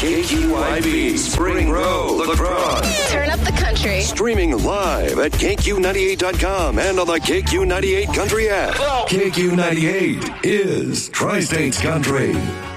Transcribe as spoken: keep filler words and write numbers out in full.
K Q I B, Spring Row, La Crosse. Turn up the country. Streaming live at K Q ninety-eight dot com and on the K Q ninety-eight Country app. K Q ninety-eight is Tri-States Country.